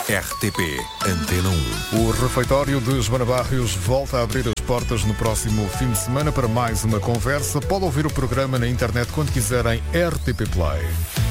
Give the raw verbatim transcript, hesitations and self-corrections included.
R T P Antena um. O refeitório de Joana Barrios volta a abrir as portas no próximo fim de semana para mais uma conversa. Pode ouvir o programa na internet quando quiser em R T P Play.